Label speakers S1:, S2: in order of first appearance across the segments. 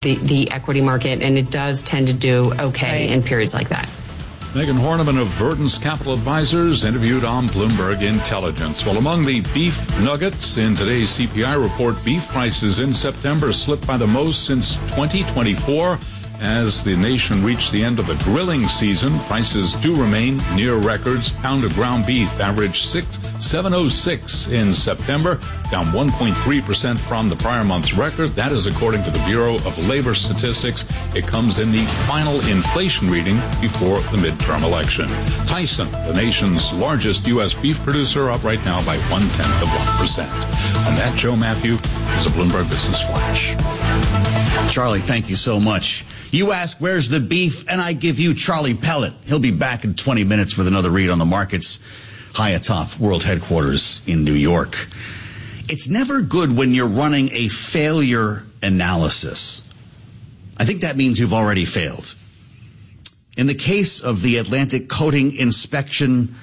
S1: the equity market, and it does tend to do okay in periods like that.
S2: Megan Horniman of Verdence Capital Advisors interviewed on Bloomberg Intelligence. Well, among the beef nuggets in today's CPI report, beef prices in September slipped by the most since 2024. As the nation reached the end of the grilling season, prices do remain near records. Pound of ground beef averaged $7.06 in September, down 1.3% from the prior month's record. That is according to the Bureau of Labor Statistics. It comes in the final inflation reading before the midterm election. Tyson, the nation's largest U.S. beef producer, up right now by 0.1%. And that, Joe Matthew, is a Bloomberg Business Flash.
S3: Charlie, thank you so much. You ask, where's the beef? And I give you Charlie Pellet. He'll be back in 20 minutes with another read on the markets high atop World Headquarters in New York. It's never good when you're running a failure analysis. I think that means you've already failed. In the case of the Atlantic Coating Inspection,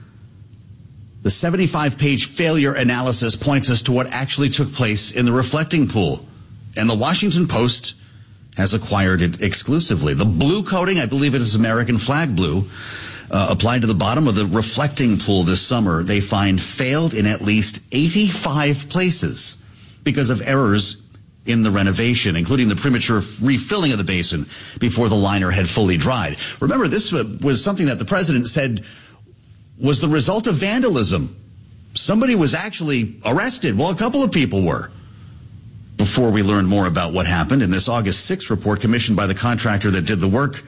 S3: the 75-page failure analysis points us to what actually took place in the reflecting pool. And the Washington Post has acquired it exclusively. The blue coating, I believe it is American flag blue, applied to the bottom of the reflecting pool this summer, they find failed in at least 85 places because of errors in the renovation, including the premature refilling of the basin before the liner had fully dried. Remember, this was something that the president said was the result of vandalism. Somebody was actually arrested. Well, a couple of people were. Before we learned more about what happened in this August 6th report commissioned by the contractor that did the work,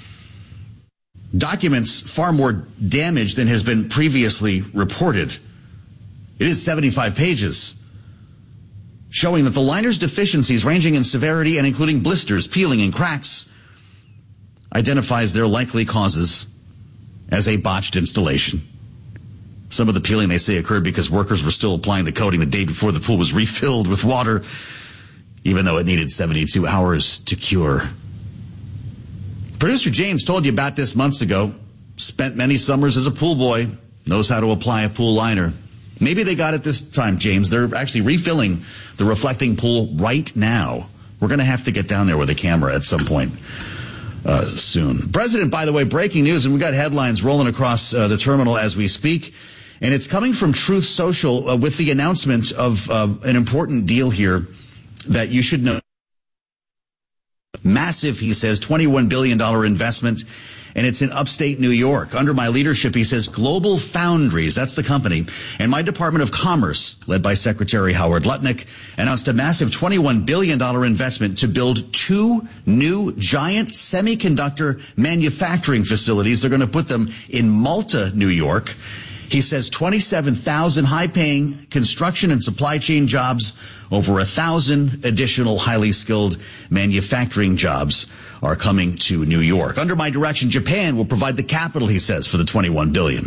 S3: documents far more damage than has been previously reported. It is 75 pages, showing that the liner's deficiencies, ranging in severity and including blisters, peeling, and cracks, identifies their likely causes as a botched installation. Some of the peeling, they say, occurred because workers were still applying the coating the day before the pool was refilled with water, even though it needed 72 hours to cure. Producer James told you about this months ago. Spent many summers as a pool boy. Knows how to apply a pool liner. Maybe they got it this time, James. They're actually refilling the reflecting pool right now. We're going to have to get down there with a camera at some point soon. President, by the way, breaking news, and we've got headlines rolling across the terminal as we speak. And it's coming from Truth Social with the announcement of an important deal here that you should know. Massive, he says, $21 billion investment, and it's in upstate New York. Under my leadership, he says, Global Foundries, that's the company, and my Department of Commerce, led by Secretary Howard Lutnick, announced a massive $21 billion investment to build 2 new giant semiconductor manufacturing facilities. They're going to put them in Malta, New York. He says 27,000 high-paying construction and supply chain jobs, over 1,000 additional highly skilled manufacturing jobs are coming to New York. Under my direction, Japan will provide the capital, he says, for the $21 billion.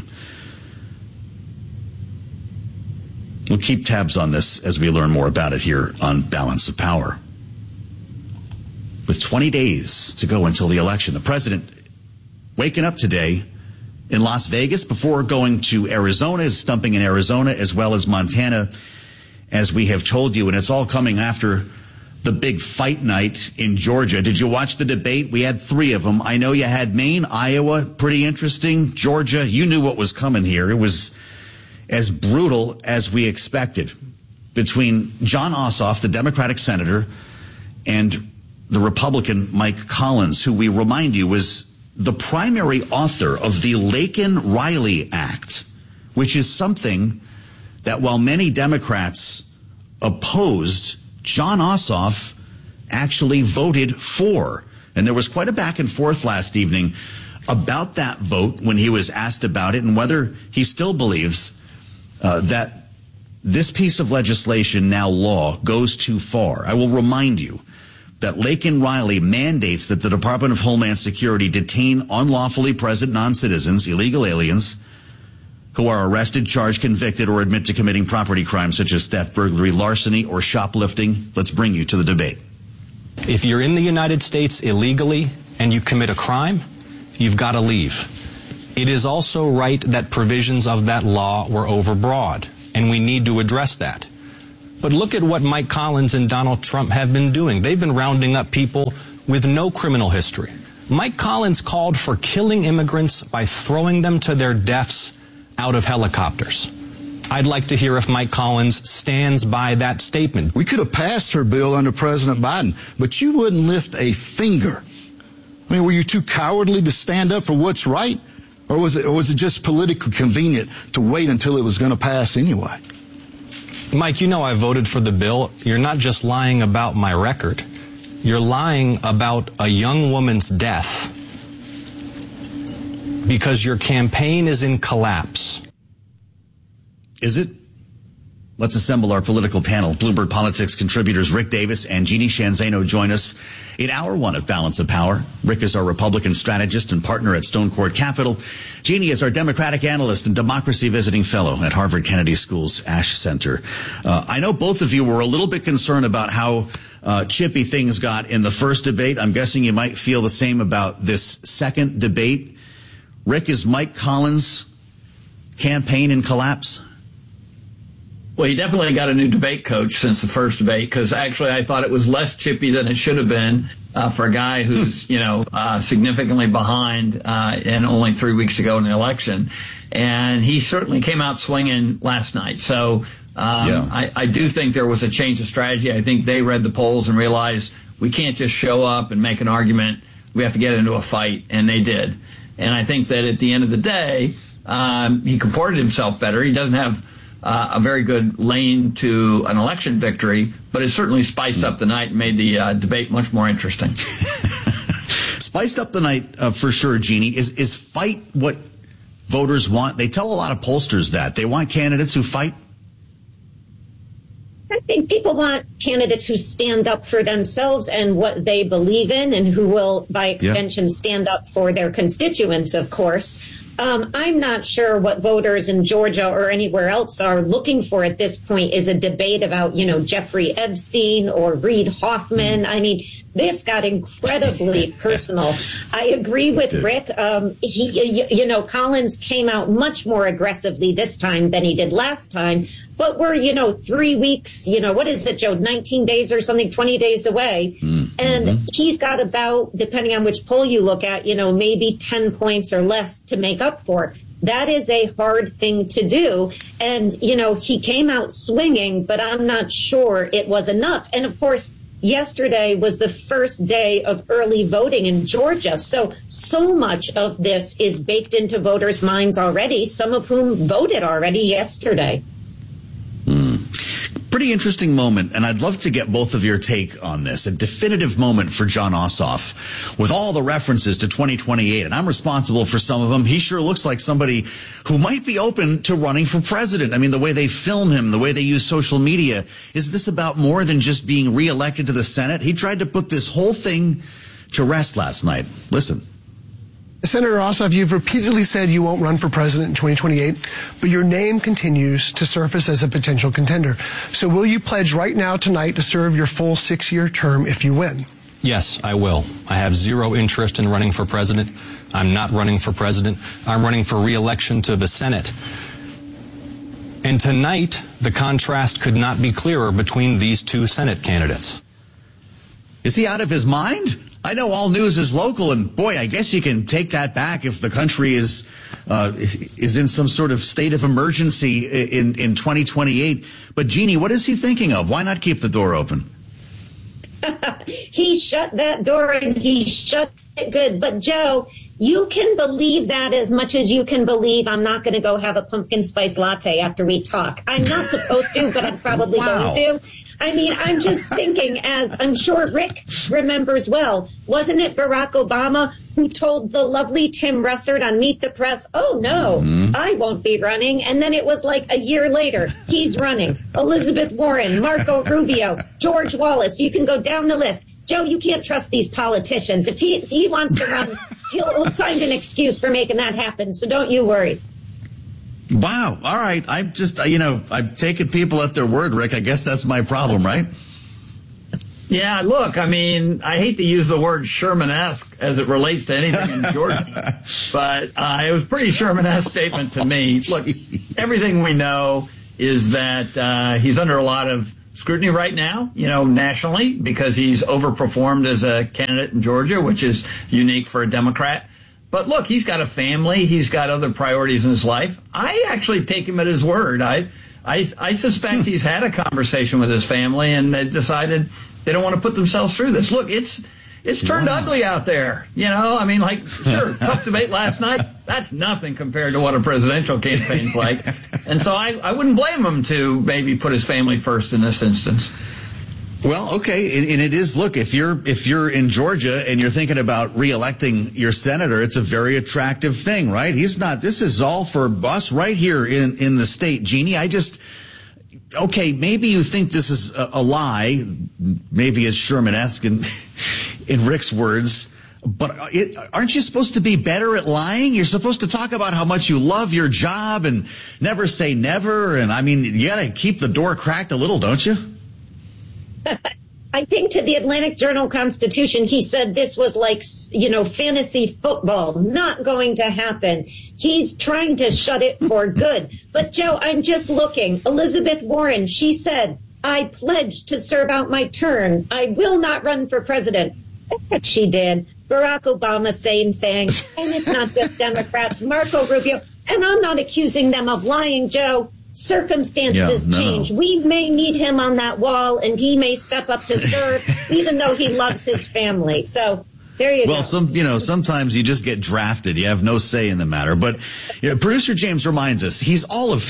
S3: We'll keep tabs on this as we learn more about it here on Balance of Power. With 20 days to go until the election, the president waking up today in Las Vegas before going to Arizona, is stumping in Arizona as well as Montana, as we have told you, and it's all coming after the big fight night in Georgia. Did you watch the debate? We had 3 of them. I know you had Maine, Iowa, pretty interesting. Georgia, you knew what was coming here. It was as brutal as we expected between Jon Ossoff, the Democratic senator, and the Republican Mike Collins, who we remind you was the primary author of the Laken-Riley Act, which is something that while many Democrats opposed, Jon Ossoff actually voted for. And there was quite a back and forth last evening about that vote when he was asked about it and whether he still believes that this piece of legislation, now law, goes too far. I will remind you that Laken-Riley mandates that the Department of Homeland Security detain unlawfully present non-citizens, illegal aliens, who are arrested, charged, convicted, or admit to committing property crimes such as theft, burglary, larceny, or shoplifting. Let's bring you to the debate.
S4: If you're in the United States illegally and you commit a crime, you've got to leave. It is also right that provisions of that law were overbroad, and we need to address that. But look at what Mike Collins and Donald Trump have been doing. They've been rounding up people with no criminal history. Mike Collins called for killing immigrants by throwing them to their deaths out of helicopters. I'd like to hear if Mike Collins stands by that statement.
S5: We could have passed her bill under President Biden, but you wouldn't lift a finger. I mean, were you too cowardly to stand up for what's right? Or was it just politically convenient to wait until it was going to pass anyway?
S4: Mike, you know I voted for the bill. You're not just lying about my record. You're lying about a young woman's death because your campaign is in collapse.
S3: Is it? Let's assemble our political panel. Bloomberg Politics contributors Rick Davis and Jeannie Sheehan Zaino join us in hour one of Balance of Power. Rick is our Republican strategist and partner at Stone Court Capital. Jeannie is our Democratic analyst and democracy visiting fellow at Harvard Kennedy School's Ash Center. I know both of you were a little bit concerned about how chippy things got in the first debate. I'm guessing you might feel the same about this second debate. Rick, is Mike Collins' campaign in collapse?
S6: Well, he definitely got a new debate coach since the first debate, because actually I thought it was less chippy than it should have been for a guy who's, significantly behind and only 3 weeks ago in the election. And he certainly came out swinging last night. So I do think there was a change of strategy. I think they read the polls and realized we can't just show up and make an argument. We have to get into a fight, and they did. And I think that at the end of the day, he comported himself better. He doesn't have a very good lane to an election victory, but it certainly spiced up the night and made the debate much more interesting.
S3: Spiced up the night for sure, Jeannie. Is fight what voters want? They tell a lot of pollsters that. They want candidates who fight.
S7: I think people want candidates who stand up for themselves and what they believe in, and who will, by extension, stand up for their constituents, of course. I'm not sure what voters in Georgia or anywhere else are looking for at this point is a debate about, Jeffrey Epstein or Reid Hoffman. I mean, this got incredibly personal. I agree with Rick. Collins came out much more aggressively this time than he did last time. But we're, 3 weeks, what is it, Joe, 19 days or something, 20 days away. And he's got about, depending on which poll you look at, maybe 10 points or less to make up for. That is a hard thing to do. And, he came out swinging, but I'm not sure it was enough. And, of course, yesterday was the first day of early voting in Georgia. So much of this is baked into voters' minds already, some of whom voted already yesterday.
S3: Pretty interesting moment, and I'd love to get both of your take on this. A definitive moment for Jon Ossoff with all the references to 2028, and I'm responsible for some of them. He sure looks like somebody who might be open to running for president. I mean, the way they film him, the way they use social media. Is this about more than just being reelected to the Senate? He tried to put this whole thing to rest last night. Listen.
S8: Senator Ossoff, you've repeatedly said you won't run for president in 2028, but your name continues to surface as a potential contender. So will you pledge right now tonight to serve your full 6-year term if you win?
S4: Yes, I will. I have zero interest in running for president. I'm not running for president. I'm running for re-election to the Senate. And tonight, the contrast could not be clearer between these two Senate candidates.
S3: Is he out of his mind? I know all news is local, and boy, I guess you can take that back if the country is in some sort of state of emergency in 2028. But Jeannie, what is he thinking of? Why not keep the door open?
S7: He shut that door, and he shut it good. But Joe, you can believe that as much as you can believe I'm not going to go have a pumpkin spice latte after we talk. I'm not supposed to, but I'm probably going to. I mean, I'm just thinking, as I'm sure Rick remembers well, wasn't it Barack Obama who told the lovely Tim Russert on Meet the Press, oh, no, I won't be running. And then it was like a year later, he's running. Elizabeth Warren, Marco Rubio, George Wallace. You can go down the list. Joe, you can't trust these politicians. If he wants to run, he'll find an excuse for making that happen. So don't you worry.
S3: Wow. All right. I'm just, I'm taking people at their word, Rick. I guess that's my problem, right?
S6: Yeah, look, I mean, I hate to use the word Sherman-esque as it relates to anything in Georgia, but it was a pretty Sherman-esque statement to me. Look, everything we know is that he's under a lot of scrutiny right now, nationally, because he's overperformed as a candidate in Georgia, which is unique for a Democrat. But look, he's got a family. He's got other priorities in his life. I actually take him at his word. I suspect he's had a conversation with his family and they decided they don't want to put themselves through this. Look, it's turned ugly out there. Sure, tough debate last night. That's nothing compared to what a presidential campaign's like. And so I wouldn't blame him to maybe put his family first in this instance.
S3: Well, okay, and it is. Look, if you're in Georgia and you're thinking about reelecting your senator, it's a very attractive thing, right? He's not. This is all for us right here in the state, Jeannie. Okay, maybe you think this is a lie. Maybe it's Sherman-esque in Rick's words. But aren't you supposed to be better at lying? You're supposed to talk about how much you love your job and never say never. And you got to keep the door cracked a little, don't you?
S7: I think to the Atlantic Journal-Constitution, he said this was like, fantasy football, not going to happen. He's trying to shut it for good. But, Joe, I'm just looking. Elizabeth Warren, she said, I pledge to serve out my term. I will not run for president. That she did. Barack Obama, same thing. And it's not just Democrats. Marco Rubio. And I'm not accusing them of lying, Joe. Circumstances change. We may need him on that wall, and he may step up to serve, even though he loves his family. So there you go.
S3: Well, sometimes you just get drafted. You have no say in the matter. But producer James reminds us he's all of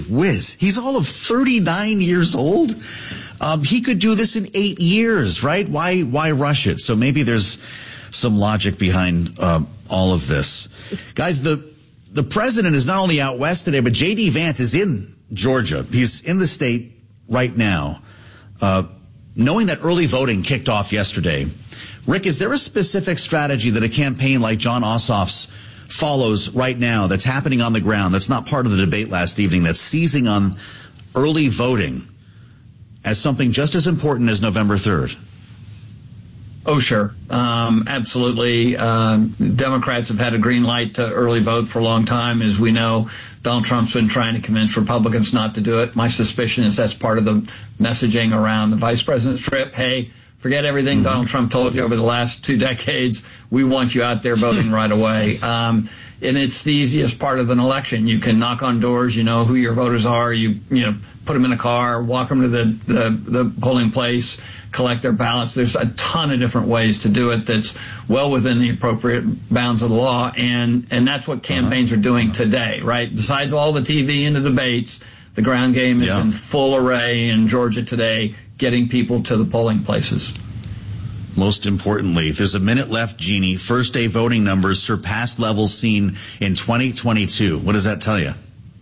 S3: 39 years old. He could do this in 8 years, right? Why rush it? So maybe there's some logic behind all of this, guys. The president is not only out west today, but J.D. Vance is in Georgia. He's in the state right now. Knowing that early voting kicked off yesterday, Rick, is there a specific strategy that a campaign like Jon Ossoff's follows right now that's happening on the ground, that's not part of the debate last evening, that's seizing on early voting as something just as important as November 3rd?
S6: Oh, sure. Absolutely. Democrats have had a green light to early vote for a long time. As we know, Donald Trump's been trying to convince Republicans not to do it. My suspicion is that's part of the messaging around the vice president's trip. Hey, forget everything Donald Trump told you over the last 2 decades. We want you out there voting right away. And it's the easiest part of an election. You can knock on doors. You know who your voters are. You put them in a car, walk them to the polling place, collect their ballots. There's a ton of different ways to do it that's well within the appropriate bounds of the law, and that's what campaigns are doing today, right? Besides all the TV and the debates, the ground game is in full array in Georgia today, getting people to the polling places.
S3: Most importantly, there's a minute left, Jeannie. First day voting numbers surpassed levels seen in 2022. What does that tell you?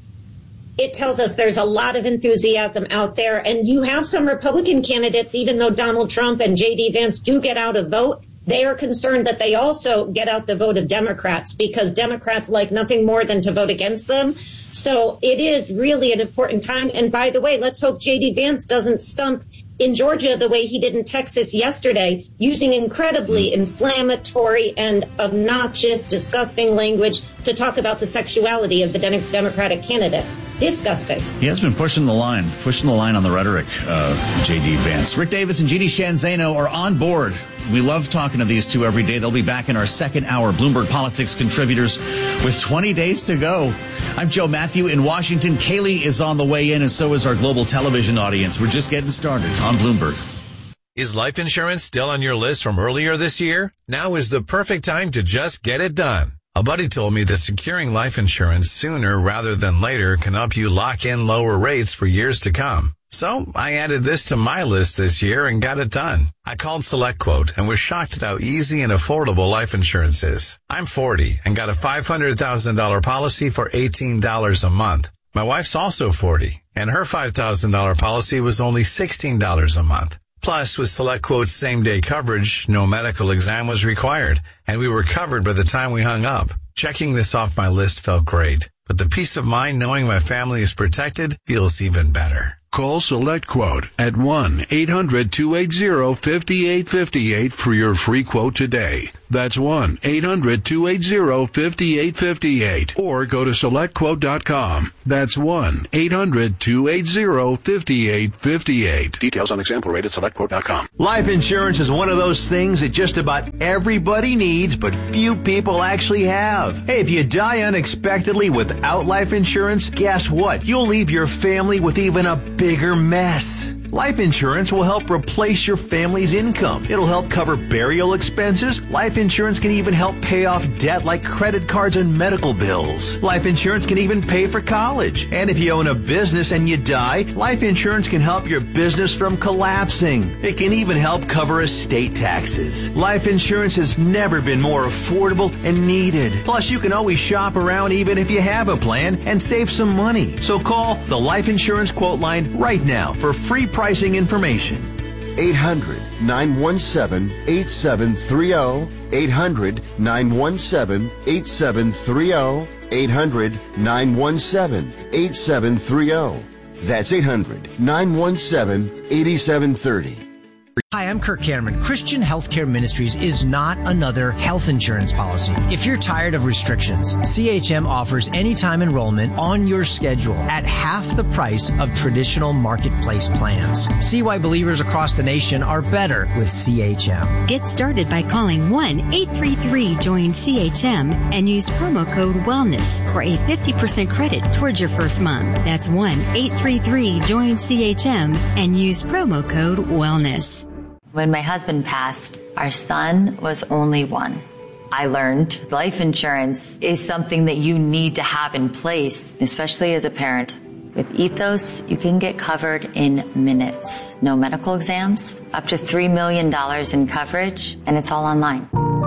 S7: It tells us there's a lot of enthusiasm out there, and you have some Republican candidates, even though Donald Trump and J.D. Vance do get out a vote, they are concerned that they also get out the vote of Democrats, because Democrats like nothing more than to vote against them. So it is really an important time. And by the way, let's hope J.D. Vance doesn't stump in Georgia the way he did in Texas yesterday, using incredibly inflammatory and obnoxious, disgusting language to talk about the sexuality of the Democratic candidate. Disgusting.
S3: He has been pushing the line on the rhetoric, J.D. Vance. Rick Davis and Jeannie Sheehan Zaino are on board. We love talking to these two every day. They'll be back in our second hour. Bloomberg Politics contributors with 20 days to go. I'm Joe Matthew in Washington. Kaylee is on the way in, and so is our global television audience. We're just getting started on Bloomberg.
S9: Is life insurance still on your list from earlier this year? Now is the perfect time to just get it done. A buddy told me that securing life insurance sooner rather than later can help you lock in lower rates for years to come. So I added this to my list this year and got it done. I called SelectQuote and was shocked at how easy and affordable life insurance is. I'm 40 and got a $500,000 policy for $18 a month. My wife's also 40 and her $5,000 policy was only $16 a month. Plus, with SelectQuote's same-day coverage, no medical exam was required, and we were covered by the time we hung up. Checking this off my list felt great, but the peace of mind knowing my family is protected feels even better.
S10: Call SelectQuote at 1-800-280-5858 for your free quote today. That's 1-800-280-5858. Or go to SelectQuote.com. That's 1-800-280-5858. Details on example rate at SelectQuote.com.
S11: Life insurance is one of those things that just about everybody needs, but few people actually have. Hey, if you die unexpectedly without life insurance, guess what? You'll leave your family with even a bigger mess. Life insurance will help replace your family's income. It'll help cover burial expenses. Life insurance can even help pay off debt like credit cards and medical bills. Life insurance can even pay for college. And if you own a business and you die, life insurance can help your business from collapsing. It can even help cover estate taxes. Life insurance has never been more affordable and needed. Plus, you can always shop around even if you have a plan and save some money. So call the Life Insurance Quote Line right now for free pricing information.
S12: 800-917-8730. 800-917-8730. 800-917-8730. That's 800-917-8730.
S13: Hi, I'm Kirk Cameron. Christian Healthcare Ministries is not another health insurance policy. If you're tired of restrictions, CHM offers anytime enrollment on your schedule at half the price of traditional marketplace plans. See why believers across the nation are better with CHM.
S14: Get started by calling 1-833-JOIN-CHM and use promo code WELLNESS for a 50% credit towards your first month. That's 1-833-JOIN-CHM and use promo code WELLNESS.
S15: When my husband passed, our son was only one. I learned life insurance is something that you need to have in place, especially as a parent. With Ethos, you can get covered in minutes. No medical exams, up to $3 million in coverage, and it's all online.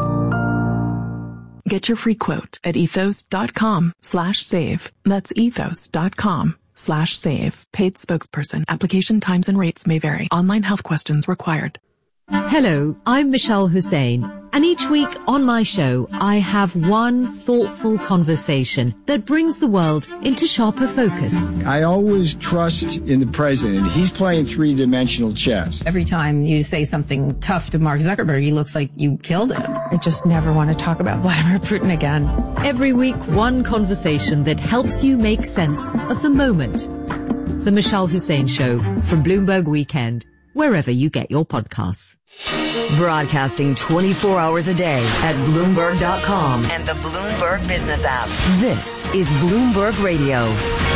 S16: Get your free quote at ethos.com/save. That's ethos.com/save. Paid spokesperson. Application times and rates may vary. Online health questions required.
S17: Hello, I'm Michelle Hussein, and each week on my show, I have one thoughtful conversation that brings the world into sharper focus.
S18: I always trust in the president. He's playing three-dimensional chess.
S19: Every time you say something tough to Mark Zuckerberg, he looks like you killed him.
S20: I just never want to talk about Vladimir Putin again.
S17: Every week, one conversation that helps you make sense of the moment. The Michelle Hussein Show from Bloomberg Weekend, wherever you get your podcasts.
S21: Broadcasting 24 hours a day at Bloomberg.com and the Bloomberg Business app. This is Bloomberg Radio.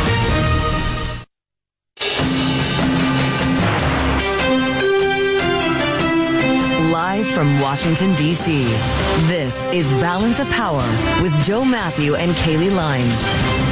S21: Live from Washington, D.C., this is Balance of Power with Joe Matthew and Kaylee Lines.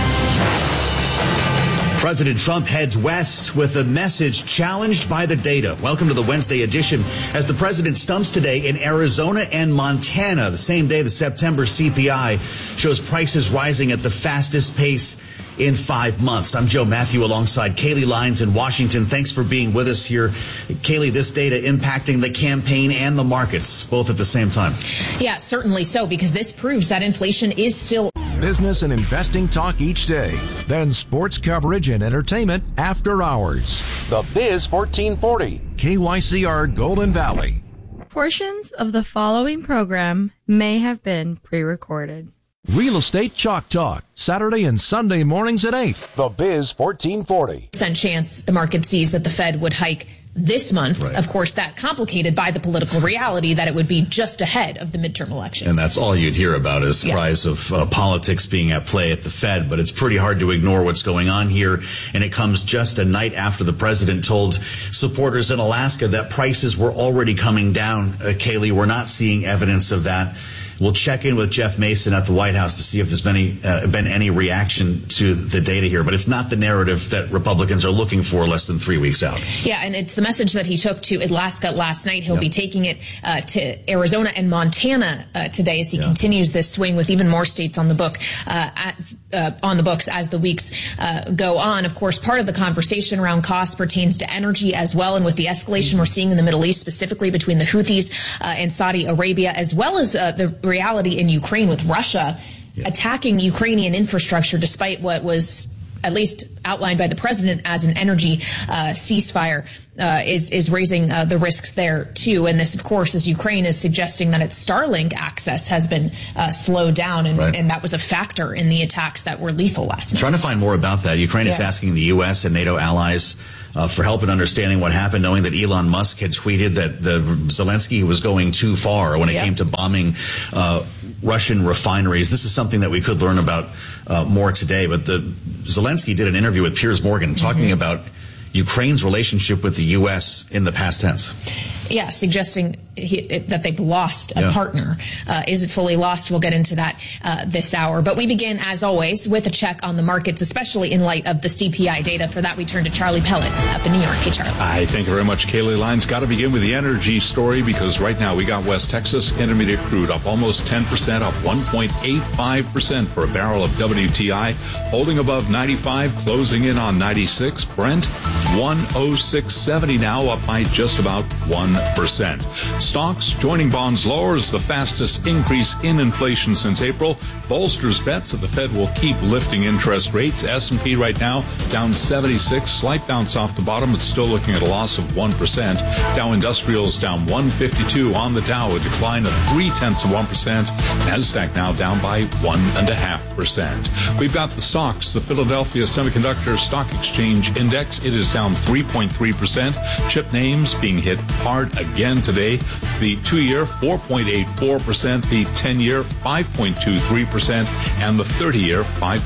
S3: President Trump heads west with a message challenged by the data. Welcome to the Wednesday edition as the president stumps today in Arizona and Montana. The same day the September CPI shows prices rising at the fastest pace in 5 months. I'm Joe Matthew alongside Kaylee Lines in Washington. Thanks for being with us here. Kaylee, this data impacting the campaign and the markets both at the same time.
S22: Yeah, certainly so, because this proves that inflation is still...
S23: Business and investing talk each day. Then sports coverage and entertainment after hours. The Biz 1440, KYCR Golden Valley.
S24: Portions of the following program may have been pre-recorded.
S23: Real Estate Chalk Talk, Saturday and Sunday mornings at 8. The Biz 1440.
S22: Chance the market sees that the Fed would hike this month. Right. Of course, that complicated by the political reality that it would be just ahead of the midterm elections.
S3: And that's all you'd hear about is rise of politics being at play at the Fed. But it's pretty hard to ignore what's going on here. And it comes just a night after the president told supporters in Alaska that prices were already coming down. Kaylee, we're not seeing evidence of that. We'll check in with Jeff Mason at the White House to see if there's been any reaction to the data here. But it's not the narrative that Republicans are looking for less than 3 weeks out.
S22: Yeah, and it's the message that he took to Alaska last night. He'll be taking it to Arizona and Montana today as he continues this swing with even more states on the book on the books as the weeks go on. Of course, part of the conversation around costs pertains to energy as well. And with the escalation we're seeing in the Middle East, specifically between the Houthis and Saudi Arabia, as well as the reality in Ukraine with Russia attacking Ukrainian infrastructure, despite what was at least outlined by the president as an energy ceasefire is raising the risks there too. And this, of course, as Ukraine is suggesting that its Starlink access has been slowed down, and that was a factor in the attacks that were lethal last night.
S3: Trying to find more about that. Ukraine is asking the U.S. and NATO allies for help in understanding what happened, knowing that Elon Musk had tweeted that Zelensky was going too far when it came to bombing Russian refineries. This is something that we could learn about more today. But Zelensky did an interview with Piers Morgan talking about Ukraine's relationship with the U.S. in the past tense.
S22: Yeah, suggesting that they've lost a partner. Is it fully lost? We'll get into that this hour. But we begin, as always, with a check on the markets, especially in light of the CPI data. For that, we turn to Charlie Pellet up in New York. Hey, Charlie.
S1: Hi, thank you very much, Kaylee Lyons. Got to begin with the energy story, because right now we got West Texas Intermediate crude up almost 10%, up 1.85% for a barrel of WTI, holding above 95, closing in on 96. Brent, 106.70 now, up by just about 1%. Stocks joining bonds lower as the fastest increase in inflation since April bolsters bets that the Fed will keep lifting interest rates. S&P right now down 76, slight bounce off the bottom, but still looking at a loss of 1%. Dow Industrials down 152 on the Dow, a decline of 0.3%. Nasdaq now down by 1.5%. We've got the SOX, the Philadelphia Semiconductor Stock Exchange Index. It is down 3.3%. Chip names being hit hard again today. The 2-year 4.84%, the 10-year 5.23%, and the 30-year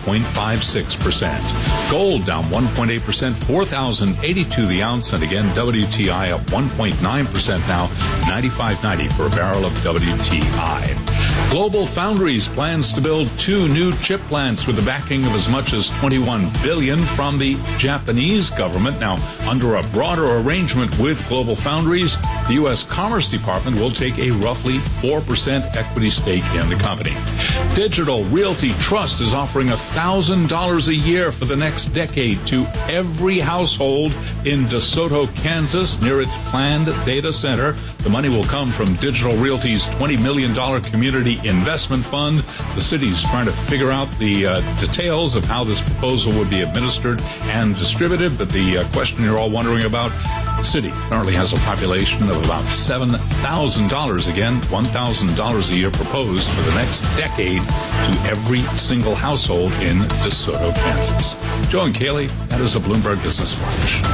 S1: 5.56%. Gold down 1.8%, 4,082 the ounce, and again WTI up 1.9% now, 95.90 for a barrel of WTI. Global Foundries plans to build 2 new chip plants with the backing of as much as $21 billion from the Japanese government. Now, under a broader arrangement with Global Foundries, the U.S. Commerce Department will take a roughly 4% equity stake in the company. Digital Realty Trust is offering $1,000 a year for the next decade to every household in DeSoto, Kansas, near its planned data center. The money will come from Digital Realty's $20 million community investment fund. The city's trying to figure out the details of how this proposal would be administered and distributed. But the question you're all wondering about, the city currently has a population of about $7,000. Again, $1,000 a year proposed for the next decade to every single household in DeSoto, Kansas. Joe and Kaylee, that is a Bloomberg Business Flash.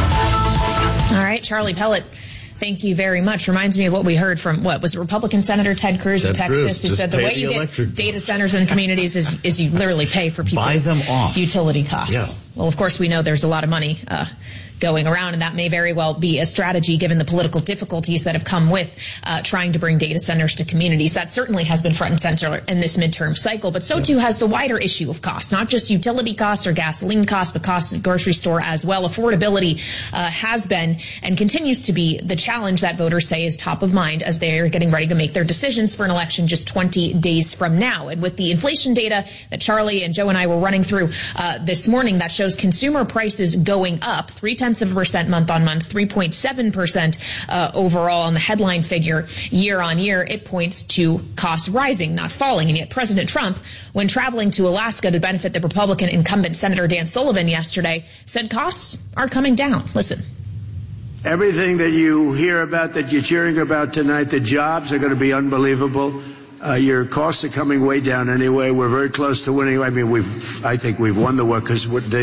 S22: All right, Charlie Pellet. Thank you very much. Reminds me of what we heard from, was it Republican Senator Ted Cruz of Texas, who said the way you get data centers in communities is you literally pay for people's utility costs. Yeah. Well, of course, we know there's a lot of money going around, and that may very well be a strategy given the political difficulties that have come with trying to bring data centers to communities. That certainly has been front and center in this midterm cycle, but so too has the wider issue of costs, not just utility costs or gasoline costs, but costs at the grocery store as well. Affordability has been and continues to be the challenge that voters say is top of mind as they're getting ready to make their decisions for an election just 20 days from now. And with the inflation data that Charlie and Joe and I were running through this morning, that shows consumer prices going up 0.3% month on month, 3.7% overall on the headline figure year on year. It points to costs rising, not falling. And yet President Trump, when traveling to Alaska to benefit the Republican incumbent Senator Dan Sullivan yesterday, said costs are coming down. Listen.
S2: Everything that you hear about, that you're cheering about tonight, the jobs are going to be unbelievable. Your costs are coming way down anyway. We're very close to winning. I mean, I think we've won the war because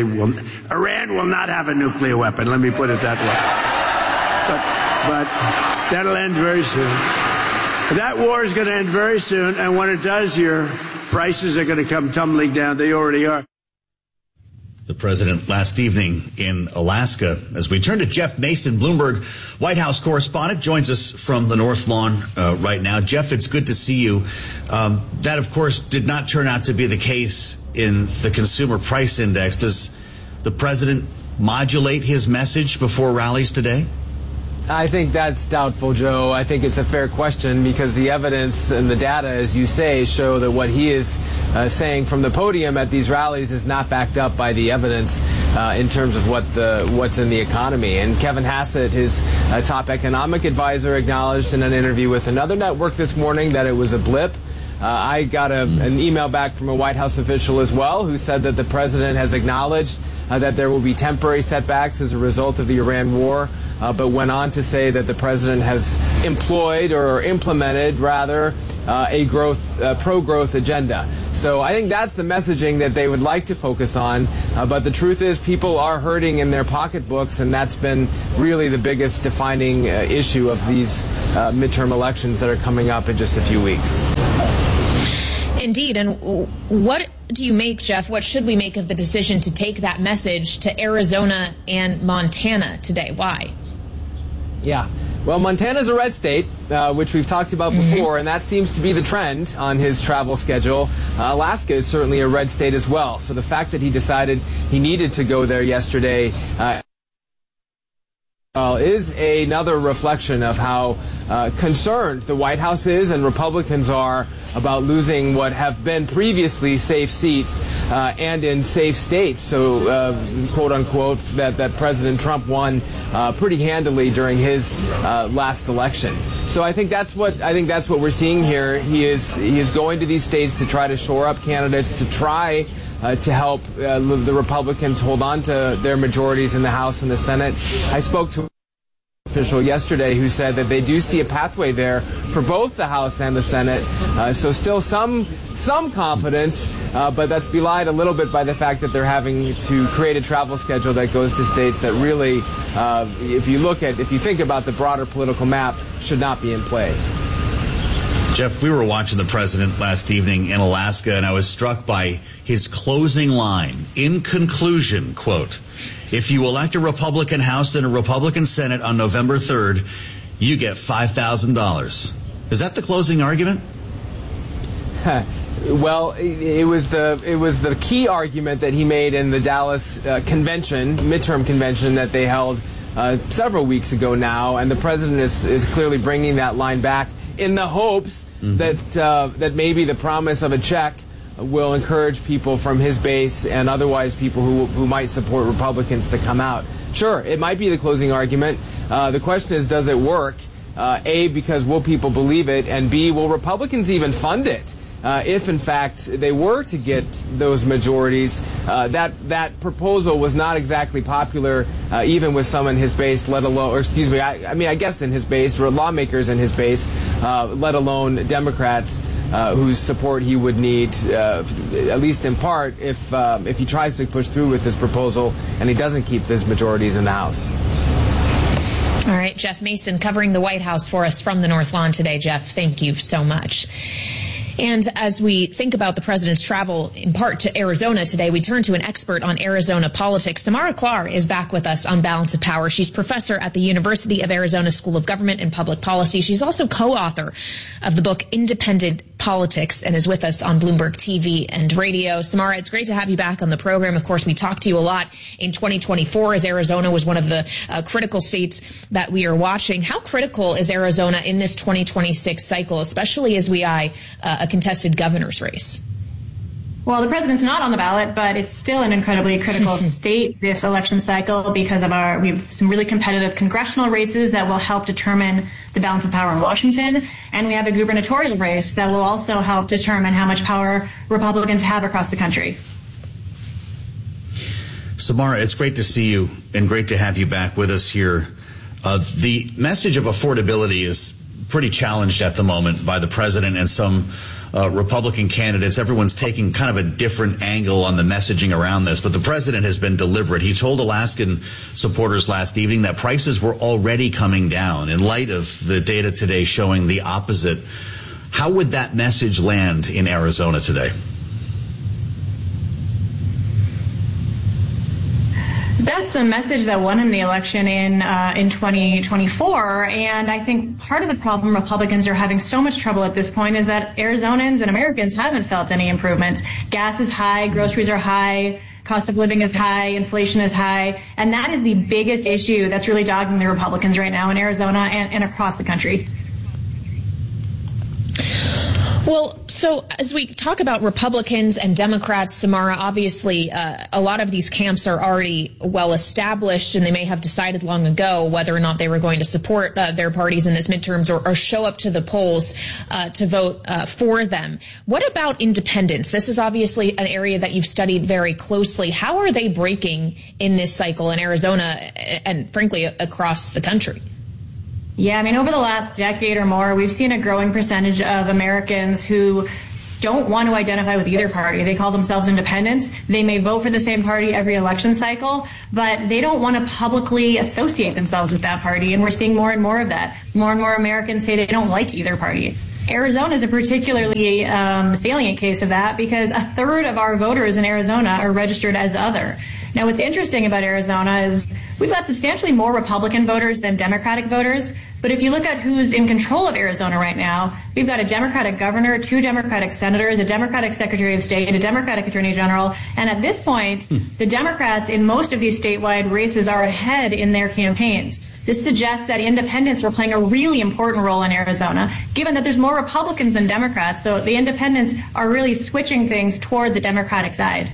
S2: Iran will not have a nuclear weapon. Let me put it that way. But that'll end very soon. That war is going to end very soon, and when it does, your prices are going to come tumbling down. They already are.
S3: The president last evening in Alaska. As we turn to Jeff Mason, Bloomberg White House correspondent, joins us from the North Lawn right now. Jeff, it's good to see you. That, of course, did not turn out to be the case in the Consumer Price Index. Does the president modulate his message before rallies today?
S5: I think that's doubtful, Joe. I think it's a fair question because the evidence and the data, as you say, show that what he is saying from the podium at these rallies is not backed up by the evidence in terms of what's in the economy. And Kevin Hassett, his top economic advisor, acknowledged in an interview with another network this morning that it was a blip. I got an email back from a White House official as well who said that the president has acknowledged that there will be temporary setbacks as a result of the Iran war, but went on to say that the president has employed or implemented, rather, a pro-growth agenda. So I think that's the messaging that they would like to focus on. But the truth is people are hurting in their pocketbooks, and that's been really the biggest defining issue of these midterm elections that are coming up in just a few weeks.
S22: Indeed. And what do you make, Jeff, what should we make of the decision to take that message to Arizona and Montana today? Why?
S5: Yeah. Well, Montana's a red state, which we've talked about before, and that seems to be the trend on his travel schedule. Alaska is certainly a red state as well. So the fact that he decided he needed to go there yesterday is another reflection of how concerned the White House is and Republicans are about losing what have been previously safe seats and in safe states. So, quote unquote, that President Trump won pretty handily during his last election. So I think that's what we're seeing here. He is going to these states to try to shore up candidates, to try to help the Republicans hold on to their majorities in the House and the Senate. I spoke to an official yesterday who said that they do see a pathway there for both the House and the Senate. So still some confidence, but that's belied a little bit by the fact that they're having to create a travel schedule that goes to states that really, if you think about the broader political map, should not be in play.
S3: Jeff, we were watching the president last evening in Alaska, and I was struck by his closing line. In conclusion, quote, if you elect a Republican House and a Republican Senate on November 3rd, you get $5,000. Is that the closing argument?
S5: Well, it was the key argument that he made in the Dallas midterm convention that they held several weeks ago now, and the president is clearly bringing that line back in the hopes that maybe the promise of a check will encourage people from his base and otherwise people who might support Republicans to come out. Sure, it might be the closing argument. The question is, does it work? A, because will people believe it? And B, will Republicans even fund it? If, in fact, they were to get those majorities, that proposal was not exactly popular, even with some in his base, let alone, or excuse me, I guess in his base, or lawmakers in his base, let alone Democrats, whose support he would need, at least in part, if he tries to push through with this proposal and he doesn't keep those majorities in the House.
S22: All right, Jeff Mason covering the White House for us from the North Lawn today. Jeff, thank you so much. And as we think about the president's travel, in part to Arizona today, we turn to an expert on Arizona politics. Samara Klar is back with us on Balance of Power. She's professor at the University of Arizona School of Government and Public Policy. She's also co-author of the book Independent Politics and is with us on Bloomberg TV and radio. Samara, it's great to have you back on the program. Of course, we talked to you a lot in 2024 as Arizona was one of the critical states that we are watching. How critical is Arizona in this 2026 cycle, especially as we eye a contested governor's race?
S4: Well, the president's not on the ballot, but it's still an incredibly critical state this election cycle because of we have some really competitive congressional races that will help determine the balance of power in Washington. And we have a gubernatorial race that will also help determine how much power Republicans have across the country.
S3: Samara, it's great to see you and great to have you back with us here. The message of affordability is pretty challenged at the moment by the president and some Republican candidates. Everyone's taking kind of a different angle on the messaging around this, but the president has been deliberate. He told Alaskan supporters last evening that prices were already coming down in light of the data today showing the opposite. How would that message land in Arizona today?
S4: That's the message that won him the election in 2024. And I think part of the problem Republicans are having so much trouble at this point is that Arizonans and Americans haven't felt any improvements. Gas is high, groceries are high, cost of living is high, inflation is high. And that is the biggest issue that's really dogging the Republicans right now in Arizona and across the country.
S22: Well, so as we talk about Republicans and Democrats, Samara, obviously a lot of these camps are already well established, and they may have decided long ago whether or not they were going to support their parties in this midterms or show up to the polls to vote for them. What about independents? This is obviously an area that you've studied very closely. How are they breaking in this cycle in Arizona and, frankly, across the country?
S4: Yeah, I mean, over the last decade or more, we've seen a growing percentage of Americans who don't want to identify with either party. They call themselves independents. They may vote for the same party every election cycle, but they don't want to publicly associate themselves with that party. And we're seeing more and more of that. More and more Americans say they don't like either party. Arizona is a particularly salient case of that because a third of our voters in Arizona are registered as other. Now, what's interesting about Arizona is we've got substantially more Republican voters than Democratic voters. But if you look at who's in control of Arizona right now, we've got a Democratic governor, 2 Democratic senators, a Democratic Secretary of State, and a Democratic Attorney General. And at this point, the Democrats in most of these statewide races are ahead in their campaigns. This suggests that independents were playing a really important role in Arizona, given that there's more Republicans than Democrats. So the independents are really switching things toward the Democratic side.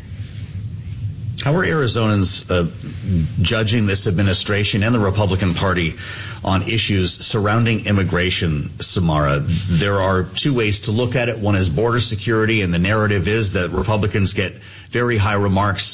S3: How are Arizonans judging this administration and the Republican Party on issues surrounding immigration, Samara? There are 2 ways to look at it. One is border security, and the narrative is that Republicans get very high marks,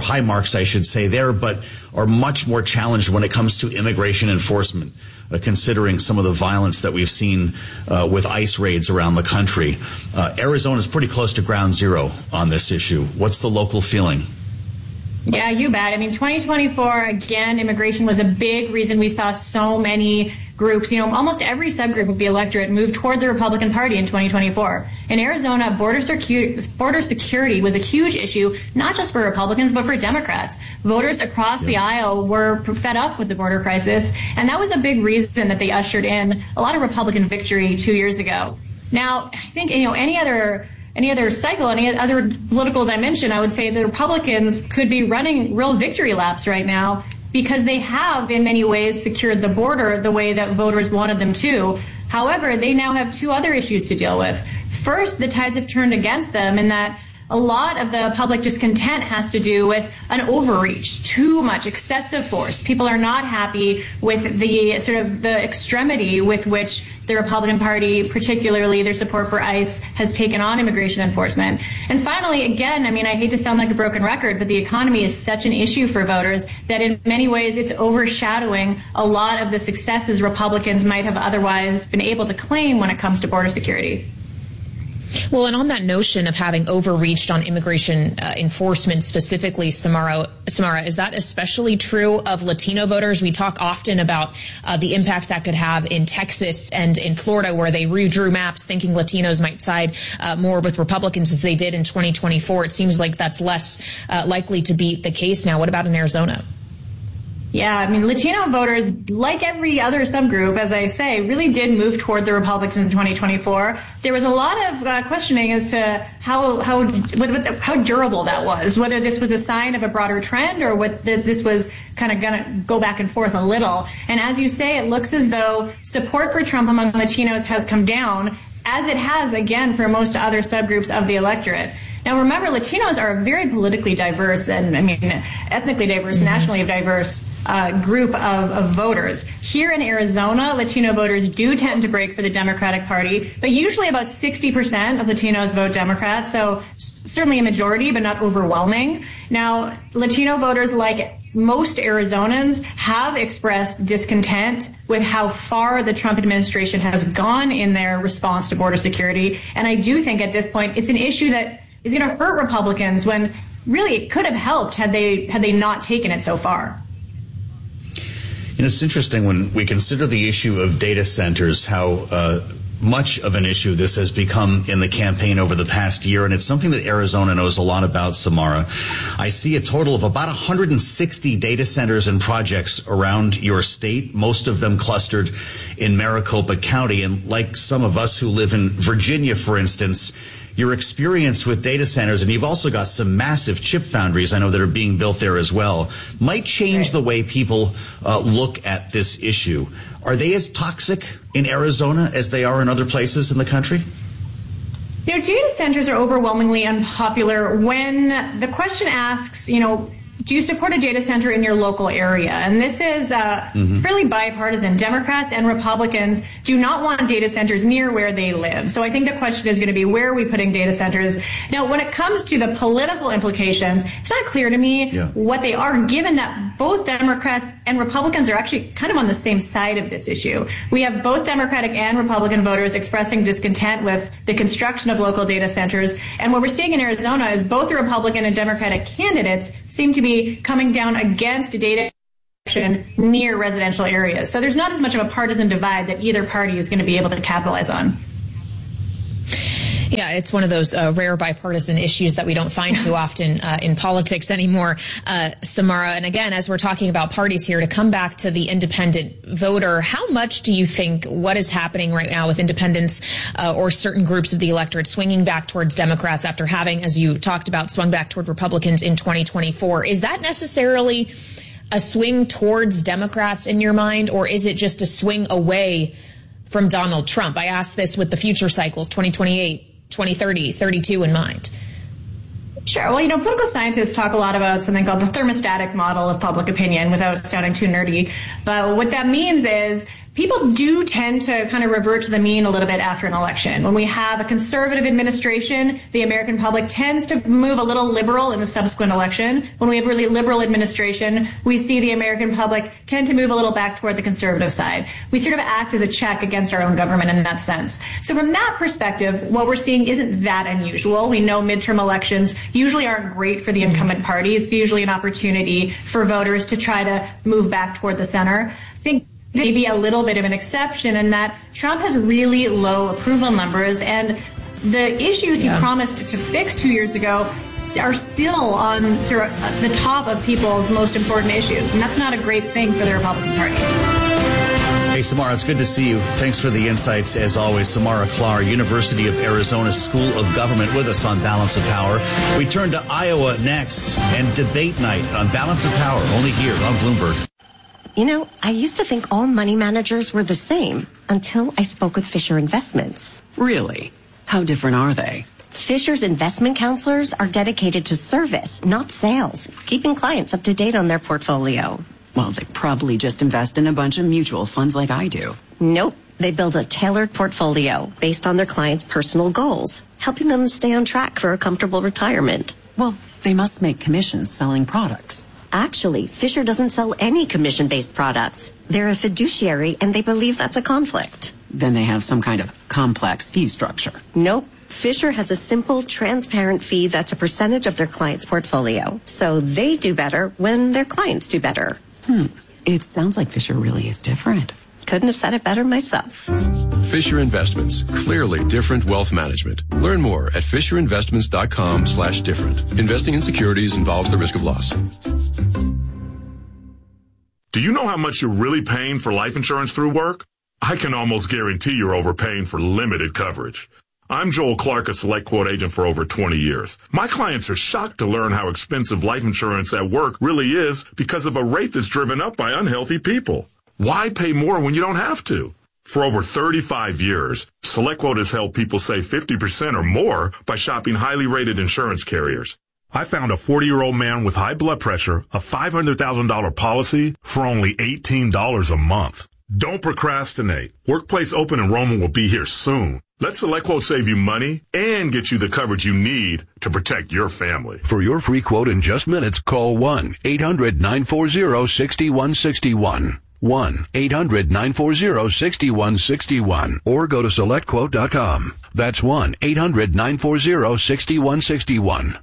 S3: I should say, there, but are much more challenged when it comes to immigration enforcement, considering some of the violence that we've seen with ICE raids around the country. Arizona is pretty close to ground zero on this issue. What's the local feeling?
S4: Yeah, you bet. I mean, 2024, again, immigration was a big reason we saw so many groups, almost every subgroup of the electorate move toward the Republican Party in 2024. In Arizona, border security was a huge issue, not just for Republicans, but for Democrats. Voters across the aisle were fed up with the border crisis, and that was a big reason that they ushered in a lot of Republican victory 2 years ago. Now, I think, any other cycle, any other political dimension, I would say the Republicans could be running real victory laps right now because they have, in many ways, secured the border the way that voters wanted them to. However, they now have 2 other issues to deal with. First, the tides have turned against them in that a lot of the public discontent has to do with an overreach, too much excessive force. People are not happy with the sort of the extremity with which the Republican Party, particularly their support for ICE, has taken on immigration enforcement. And finally, again, I mean, I hate to sound like a broken record, but the economy is such an issue for voters that in many ways it's overshadowing a lot of the successes Republicans might have otherwise been able to claim when it comes to border security.
S22: Well, and on that notion of having overreached on immigration enforcement specifically, Samara, is that especially true of Latino voters? We talk often about the impact that could have in Texas and in Florida, where they redrew maps thinking Latinos might side more with Republicans as they did in 2024. It seems like that's less likely to be the case now. What about in Arizona?
S4: Yeah, I mean, Latino voters, like every other subgroup, as I say, really did move toward the Republicans in 2024. There was a lot of questioning as to how durable that was, whether this was a sign of a broader trend or what this was kind of going to go back and forth a little. And as you say, it looks as though support for Trump among Latinos has come down, as it has, again, for most other subgroups of the electorate. Now, remember, Latinos are a very politically diverse and, ethnically diverse, nationally diverse group of voters. Here in Arizona, Latino voters do tend to break for the Democratic Party, but usually about 60% of Latinos vote Democrat, so certainly a majority, but not overwhelming. Now, Latino voters, like most Arizonans, have expressed discontent with how far the Trump administration has gone in their response to border security, and I do think at this point it's an issue that is going to hurt Republicans when really it could have helped had they not taken it so far.
S3: And it's interesting when we consider the issue of data centers, how much of an issue this has become in the campaign over the past year, and it's something that Arizona knows a lot about, Samara. I see a total of about 160 data centers and projects around your state, most of them clustered in Maricopa County. And like some of us who live in Virginia, for instance, your experience with data centers, and you've also got some massive chip foundries, I know, that are being built there as well, might change the way people look at this issue. Are they as toxic in Arizona as they are in other places in the country?
S4: Data centers are overwhelmingly unpopular when the question asks, do you support a data center in your local area? And this is fairly bipartisan. Democrats and Republicans do not want data centers near where they live. So I think the question is going to be, where are we putting data centers? Now, when it comes to the political implications, it's not clear to me what they are, given that both Democrats and Republicans are actually kind of on the same side of this issue. We have both Democratic and Republican voters expressing discontent with the construction of local data centers. And what we're seeing in Arizona is both the Republican and Democratic candidates seem to be coming down against data near residential areas. So there's not as much of a partisan divide that either party is going to be able to capitalize on.
S22: Yeah, it's one of those rare bipartisan issues that we don't find too often in politics anymore, Samara. And again, as we're talking about parties here, to come back to the independent voter, how much do you think what is happening right now with independents or certain groups of the electorate swinging back towards Democrats after having, as you talked about, swung back toward Republicans in 2024? Is that necessarily a swing towards Democrats in your mind, or is it just a swing away from Donald Trump? I asked this with the future cycles, 2028. 2030, 32 in mind.
S4: Sure. Well, political scientists talk a lot about something called the thermostatic model of public opinion without sounding too nerdy. But what that means is people do tend to kind of revert to the mean a little bit after an election. When we have a conservative administration, the American public tends to move a little liberal in the subsequent election. When we have really liberal administration, we see the American public tend to move a little back toward the conservative side. We sort of act as a check against our own government in that sense. So from that perspective, what we're seeing isn't that unusual. We know midterm elections usually aren't great for the incumbent party. It's usually an opportunity for voters to try to move back toward the center. I think maybe a little bit of an exception in that Trump has really low approval numbers, and the issues he promised to fix 2 years ago are still on sort of the top of people's most important issues, and that's not a great thing for the Republican Party.
S3: Hey, Samara, it's good to see you. Thanks for the insights, as always. Samara Klar, University of Arizona School of Government, with us on Balance of Power. We turn to Iowa next, and debate night on Balance of Power, only here on Bloomberg.
S6: I used to think all money managers were the same until I spoke with Fisher Investments.
S7: Really? How different are they?
S6: Fisher's investment counselors are dedicated to service, not sales, keeping clients up to date on their portfolio.
S7: Well, they probably just invest in a bunch of mutual funds like I do.
S6: Nope. They build a tailored portfolio based on their clients' personal goals, helping them stay on track for a comfortable retirement.
S7: Well, they must make commissions selling products.
S6: Actually, Fisher doesn't sell any commission-based products. They're a fiduciary, and they believe that's a conflict.
S7: Then they have some kind of complex fee structure.
S6: Nope. Fisher has a simple, transparent fee that's a percentage of their client's portfolio. So they do better when their clients do better.
S7: It sounds like Fisher really is different.
S6: Couldn't have said it better myself.
S8: Fisher Investments. Clearly different wealth management. Learn more at FisherInvestments.com/different. Investing in securities involves the risk of loss.
S9: Do you know how much you're really paying for life insurance through work? I can almost guarantee you're overpaying for limited coverage. I'm Joel Clark, a Select Quote agent for over 20 years. My clients are shocked to learn how expensive life insurance at work really is because of a rate that's driven up by unhealthy people. Why pay more when you don't have to? For over 35 years, SelectQuote has helped people save 50% or more by shopping highly rated insurance carriers. I found a 40-year-old man with high blood pressure, a $500,000 policy for only $18 a month. Don't procrastinate. Workplace open enrollment will be here soon. Let SelectQuote save you money and get you the coverage you need to protect your family.
S10: For your free quote in just minutes, call 1-800-940-6161. 1-800-940-6161. Or go to SelectQuote.com. That's 1-800-940-6161.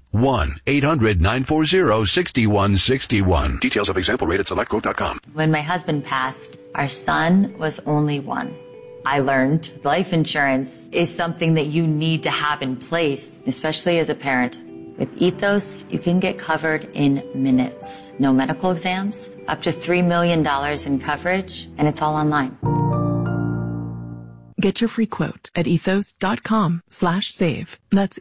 S10: 1-800-940-6161. Details of example rate at SelectQuote.com.
S15: When my husband passed, our son was only one. I learned life insurance is something that you need to have in place, especially as a parent. With Ethos, you can get covered in minutes. No medical exams, up to $3 million in coverage, and it's all online.
S16: Get your free quote at ethos.com/save. That's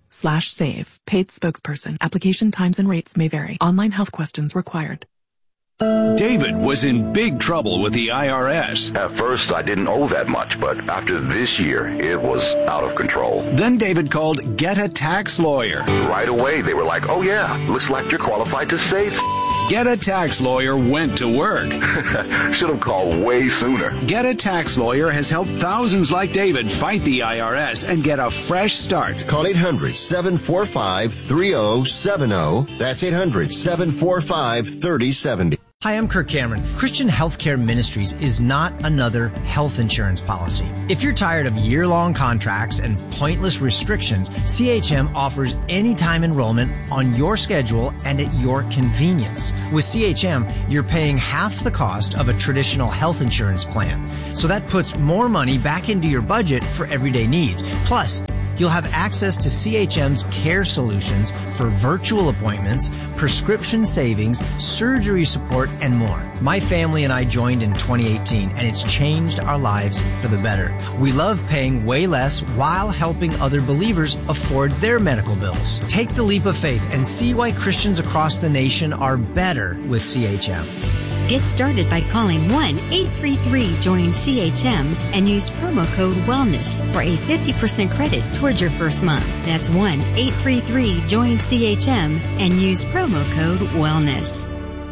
S16: ethos.com/save. Paid spokesperson. Application times and rates may vary. Online health questions required.
S11: David was in big trouble with the IRS.
S12: At first, I didn't owe that much, but after this year, it was out of control.
S11: Then David called Get a Tax Lawyer.
S12: Right away, they were like, oh yeah, looks like you're qualified to save.
S11: Get a Tax Lawyer went to work.
S12: Should have called way sooner.
S11: Get a Tax Lawyer has helped thousands like David fight the IRS and get a fresh start.
S13: Call 800-745-3070. That's 800-745-3070.
S14: Hi, I'm Kirk Cameron. Christian Healthcare Ministries is not another health insurance policy. If you're tired of year-long contracts and pointless restrictions, CHM offers anytime enrollment on your schedule and at your convenience. With CHM, you're paying half the cost of a traditional health insurance plan. So that puts more money back into your budget for everyday needs. Plus, you'll have access to CHM's care solutions for virtual appointments, prescription savings, surgery support, and more. My family and I joined in 2018, and it's changed our lives for the better. We love paying way less while helping other believers afford their medical bills. Take the leap of faith and see why Christians across the nation are better with CHM.
S25: Get started by calling 1-833-JOIN-CHM and use promo code WELLNESS for a 50% credit towards your first month. That's 1-833-JOIN-CHM and use promo code WELLNESS.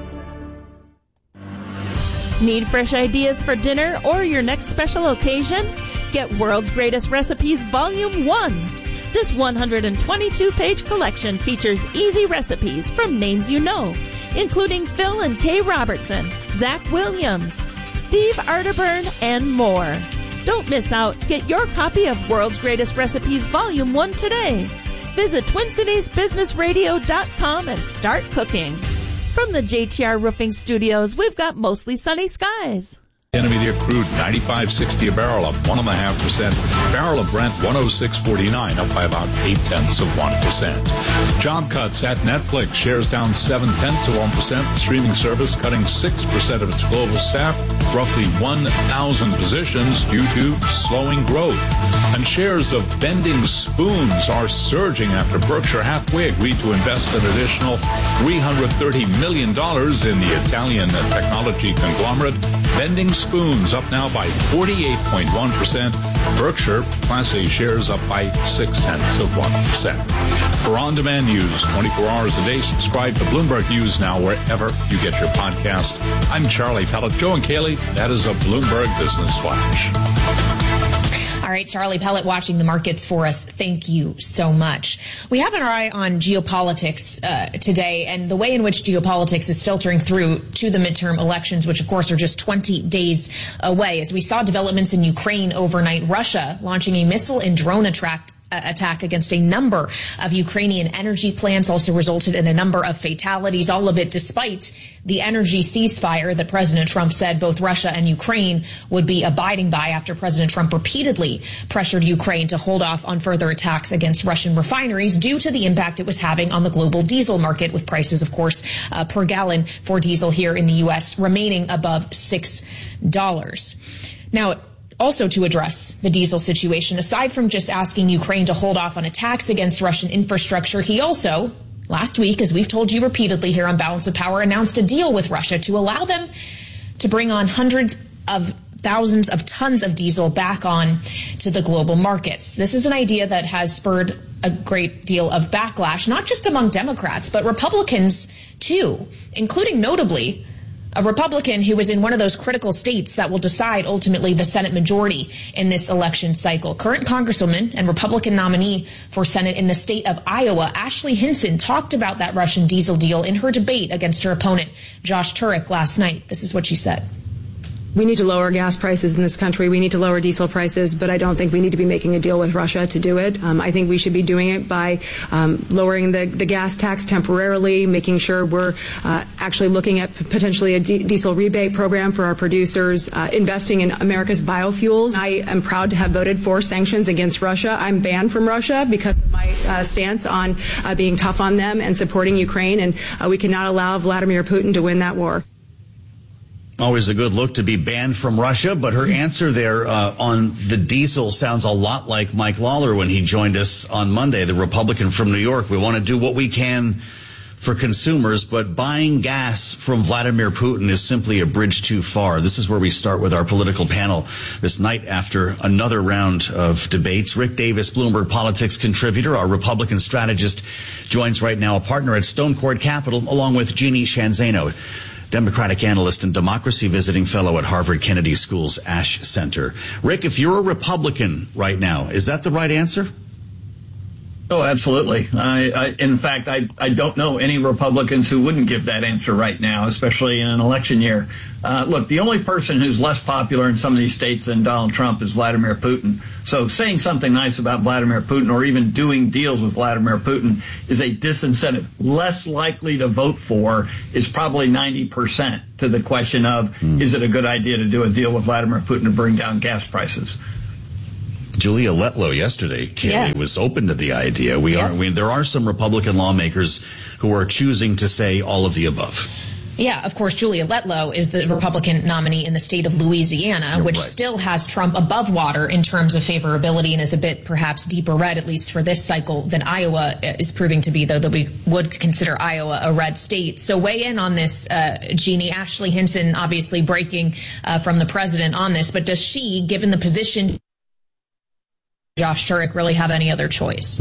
S26: Need fresh ideas for dinner or your next special occasion? Get World's Greatest Recipes Volume 1. This 122-page collection features easy recipes from names you know, including Phil and Kay Robertson, Zach Williams, Steve Arterburn, and more. Don't miss out. Get your copy of World's Greatest Recipes Volume 1 today. Visit TwinCitiesBusinessRadio.com and start cooking. From the JTR Roofing Studios, we've got mostly sunny skies.
S1: Intermediate crude, $95.60 a barrel, up 1.5%. Barrel of Brent, $106.49, up by about 0.8%. Job cuts at Netflix, shares down 0.7%. The streaming service cutting 6% of its global staff, roughly 1,000 positions due to slowing growth. And shares of Bending Spoons are surging after Berkshire Hathaway agreed to invest an additional $330 million in the Italian technology conglomerate. Bending Spoons up now by 48.1%. Berkshire Class A shares up by 0.6%. For on-demand news 24 hours a day, subscribe to Bloomberg News now wherever you get your podcast. I'm Charlie Pellet. Joe and Kaylee, that is a Bloomberg Business Flash.
S22: All right, Charlie Pellet watching the markets for us. Thank you so much. We have our eye on geopolitics today and the way in which geopolitics is filtering through to the midterm elections, which, of course, are just 20 days away. As we saw developments in Ukraine overnight, Russia launching a missile and drone attack against a number of Ukrainian energy plants also resulted in a number of fatalities, all of it despite the energy ceasefire that President Trump said both Russia and Ukraine would be abiding by after President Trump repeatedly pressured Ukraine to hold off on further attacks against Russian refineries due to the impact it was having on the global diesel market, with prices, of course, per gallon for diesel here in the U.S. remaining above $6. Now, also to address the diesel situation, aside from just asking Ukraine to hold off on attacks against Russian infrastructure, he also, last week, as we've told you repeatedly here on Balance of Power, announced a deal with Russia to allow them to bring on hundreds of thousands of tons of diesel back on to the global markets. This is an idea that has spurred a great deal of backlash, not just among Democrats, but Republicans too, including notably a Republican who is in one of those critical states that will decide ultimately the Senate majority in this election cycle. Current Congresswoman and Republican nominee for Senate in the state of Iowa, Ashley Hinson, talked about that Russian diesel deal in her debate against her opponent, Josh Turek, last night. This is what she said.
S27: We need to lower gas prices in this country. We need to lower diesel prices, but I don't think we need to be making a deal with Russia to do it. I think we should be doing it by lowering the gas tax temporarily, making sure we're actually looking at potentially a diesel rebate program for our producers, investing in America's biofuels. I am proud to have voted for sanctions against Russia. I'm banned from Russia because of my stance on being tough on them and supporting Ukraine, and we cannot allow Vladimir Putin to win that war.
S3: Always a good look to be banned from Russia, but her answer there on the diesel sounds a lot like Mike Lawler when he joined us on Monday, the Republican from New York. We want to do what we can for consumers, but buying gas from Vladimir Putin is simply a bridge too far. This is where we start with our political panel this night after another round of debates. Rick Davis, Bloomberg Politics contributor, our Republican strategist, joins right now, a partner at Stone Court Capital, along with Jeannie Shanzano, Democratic analyst and democracy visiting fellow at Harvard Kennedy School's Ash Center. Rick, if you're a Republican right now, is that the right answer?
S17: Oh, absolutely. In fact, I don't know any Republicans who wouldn't give that answer right now, especially in an election year. Look, the only person who's less popular in some of these states than Donald Trump is Vladimir Putin. So saying something nice about Vladimir Putin or even doing deals with Vladimir Putin is a disincentive. Less likely to vote for is probably 90% to the question of, is it a good idea to do a deal with Vladimir Putin to bring down gas prices?
S3: Julia Letlow yesterday, Kayleigh, was open to the idea. There are some Republican lawmakers who are choosing to say all of the above.
S22: Yeah, of course, Julia Letlow is the Republican nominee in the state of Louisiana, which still has Trump above water in terms of favorability and is a bit perhaps deeper red, at least for this cycle, than Iowa is proving to be, though that we would consider Iowa a red state. So weigh in on this, Jeannie. Ashley Hinson obviously breaking from the president on this, but does she, given the position Josh Turek, really have any other choice?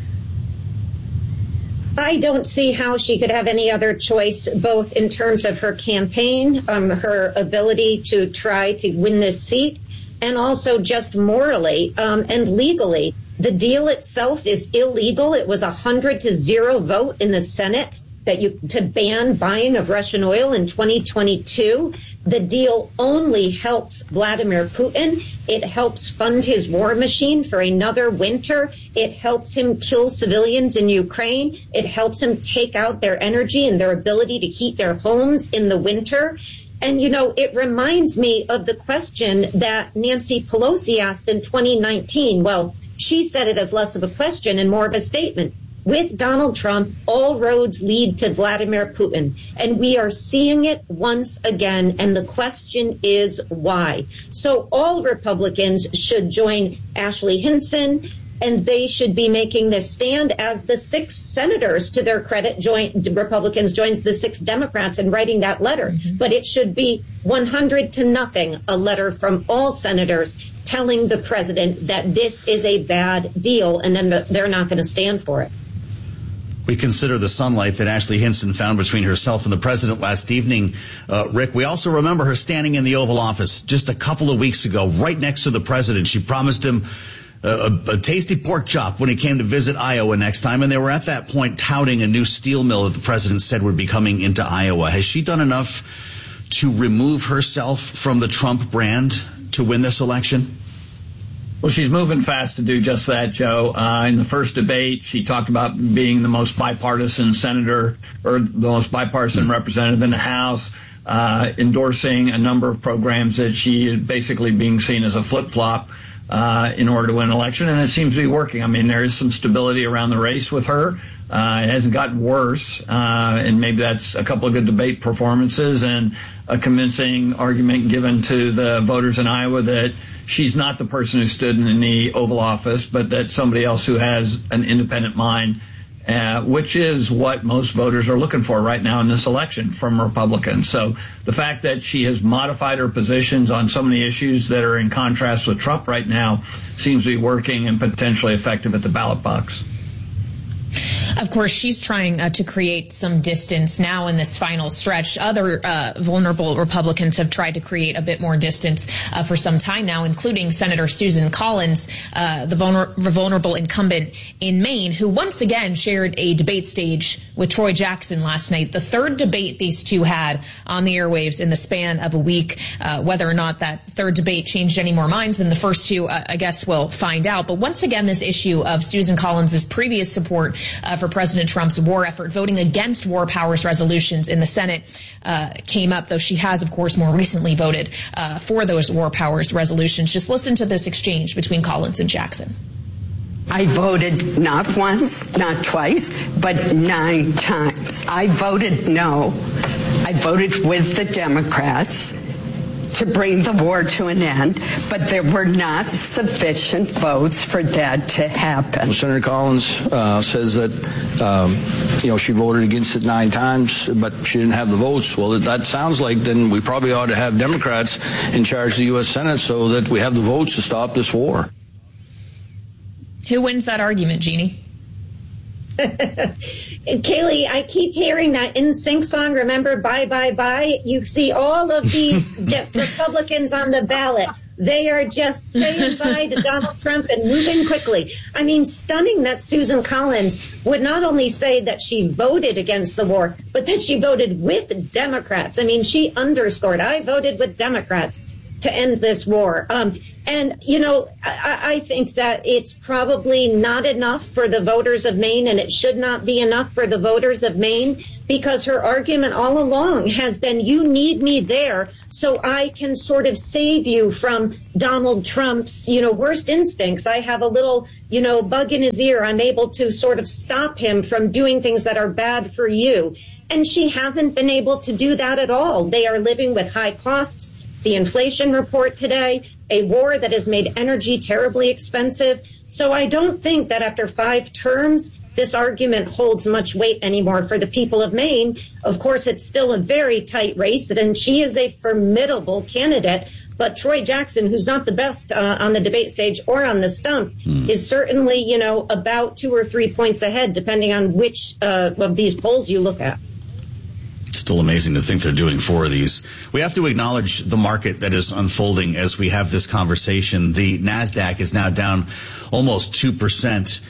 S18: I don't see how she could have any other choice, both in terms of her campaign, her ability to try to win this seat, and also just morally and legally. The deal itself is illegal. It was 100-0 vote in the Senate to ban buying of Russian oil in 2022. The deal only helps Vladimir Putin. It helps fund his war machine for another winter. It helps him kill civilians in Ukraine. It helps him take out their energy and their ability to heat their homes in the winter. And, it reminds me of the question that Nancy Pelosi asked in 2019. Well, she said it as less of a question and more of a statement. With Donald Trump, all roads lead to Vladimir Putin, and we are seeing it once again, and the question is why. So all Republicans should join Ashley Hinson, and they should be making this stand as the 6 senators, to their credit, Republicans joins the 6 Democrats in writing that letter. But it should be 100-0, a letter from all senators telling the president that this is a bad deal, and then they're not going to stand for it.
S3: We consider the sunlight that Ashley Hinson found between herself and the president last evening. Rick, we also remember her standing in the Oval Office just a couple of weeks ago, right next to the president. She promised him a tasty pork chop when he came to visit Iowa next time, and they were at that point touting a new steel mill that the president said would be coming into Iowa. Has she done enough to remove herself from the Trump brand to win this election?
S17: Well, she's moving fast to do just that, Joe. In the first debate, she talked about being the most bipartisan senator or the most bipartisan representative in the House, endorsing a number of programs that she is basically being seen as a flip-flop in order to win an election, and it seems to be working. I mean, there is some stability around the race with her. It hasn't gotten worse, and maybe that's a couple of good debate performances and a convincing argument given to the voters in Iowa that she's not the person who stood in the Oval Office, but that somebody else who has an independent mind, which is what most voters are looking for right now in this election from Republicans. So the fact that she has modified her positions on some of the issues that are in contrast with Trump right now seems to be working and potentially effective at the ballot box.
S22: Of course, she's trying to create some distance now in this final stretch. Other vulnerable Republicans have tried to create a bit more distance for some time now, including Senator Susan Collins, the vulnerable incumbent in Maine, who once again shared a debate stage with Troy Jackson last night. The third debate these two had on the airwaves in the span of a week. Whether or not that third debate changed any more minds than the first two, I guess we'll find out. But once again, this issue of Susan Collins' previous support for President Trump's war effort, voting against war powers resolutions in the Senate, came up, though she has, of course, more recently voted for those war powers resolutions. Just listen to this exchange between Collins and Jackson.
S19: I voted not once, not twice, but 9 times. I voted no. I voted with the Democrats to bring the war to an end, but there were not sufficient votes for that to happen.
S2: Well, Senator Collins says that, she voted against it 9 times, but she didn't have the votes. Well, that sounds like then we probably ought to have Democrats in charge of the U.S. Senate so that we have the votes to stop this war.
S22: Who wins that argument, Jeannie?
S18: Kaylee, I keep hearing that NSYNC song, remember, Bye, Bye, Bye? You see all of these Republicans on the ballot. They are just saying bye to Donald Trump and moving quickly. I mean, stunning that Susan Collins would not only say that she voted against the war, but that she voted with Democrats. I mean, she underscored, I voted with Democrats to end this war. I think that it's probably not enough for the voters of Maine, and it should not be enough for the voters of Maine, because her argument all along has been, you need me there so I can sort of save you from Donald Trump's, worst instincts. I have a little, bug in his ear. I'm able to sort of stop him from doing things that are bad for you. And she hasn't been able to do that at all. They are living with high costs. The inflation report today, a war that has made energy terribly expensive. So I don't think that after 5 terms, this argument holds much weight anymore for the people of Maine. Of course, it's still a very tight race, and she is a formidable candidate. But Troy Jackson, who's not the best on the debate stage or on the stump, is certainly, about 2 or 3 points ahead, depending on which of these polls you look at.
S3: It's still amazing to think they're doing 4 of these. We have to acknowledge the market that is unfolding as we have this conversation. The NASDAQ is now down almost 2%,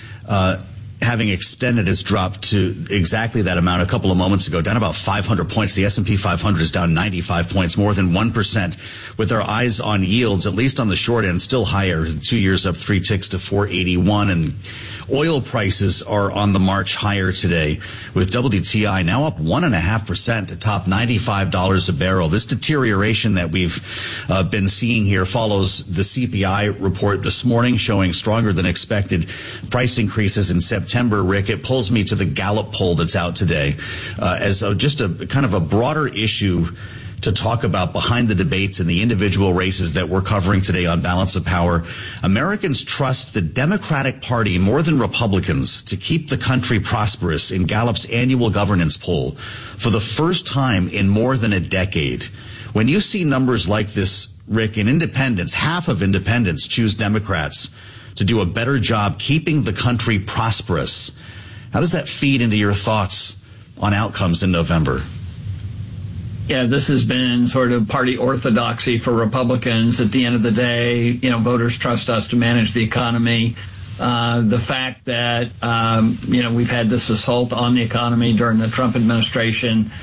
S3: having extended its drop to exactly that amount a couple of moments ago, down about 500 points. The S&P 500 is down 95 points, more than 1%, with our eyes on yields, at least on the short end, still higher. 2 years up 3 ticks to 481, and oil prices are on the march higher today, with WTI now up 1.5% to top $95 a barrel. This deterioration that we've been seeing here follows the CPI report this morning, showing stronger than expected price increases in September. Rick, it pulls me to the Gallup poll that's out today as just a kind of a broader issue to talk about behind the debates and the individual races that we're covering today on Balance of Power. Americans trust the Democratic Party more than Republicans to keep the country prosperous in Gallup's annual governance poll for the first time in more than a decade. When you see numbers like this, Rick, in independents, half of independents choose Democrats to do a better job keeping the country prosperous. How does that feed into your thoughts on outcomes in November?
S17: Yeah, this has been sort of party orthodoxy for Republicans. At the end of the day, voters trust us to manage the economy. The fact that, we've had this assault on the economy during the Trump administration